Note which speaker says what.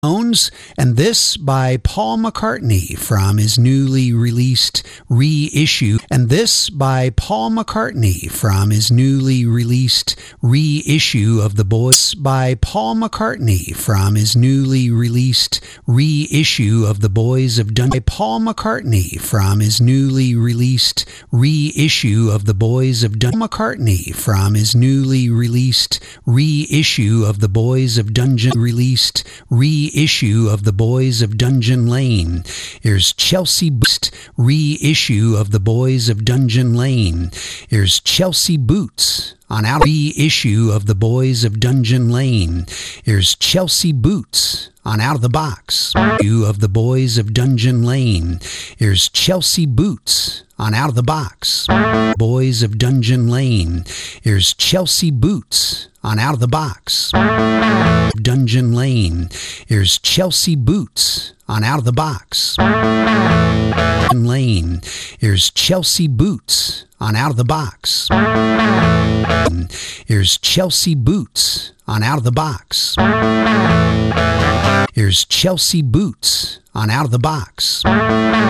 Speaker 1: Bones, and this by Paul McCartney from his newly released reissue. And this by Paul McCartney from his newly released reissue of The Boys. By Paul McCartney from his newly released reissue of The Boys of Dungeon. By Paul McCartney from his newly released reissue of The Boys of Dungeon. McCartney from his newly released reissue of The Boys of Dungeon. Released reissue of The Boys of Dungeon Lane. Here's Chelsea Boots. Reissue of The Boys of Dungeon Lane. Here's Chelsea Boots on out. Reissue of The Boys of Dungeon Lane. Here's Chelsea Boots on Out of the Box. Reissue of The Boys of Dungeon Lane. Here's Chelsea Boots on Out of the Box. Boys of Dungeon Lane. Here's Chelsea Boots on Out of the Box. Dungeon Lane. Here's Chelsea Boots on Out of the Box. Lane. Here's Chelsea Boots on Out of the Box. Here's Chelsea Boots on Out of the Box. Here's Chelsea Boots on Out of the Box.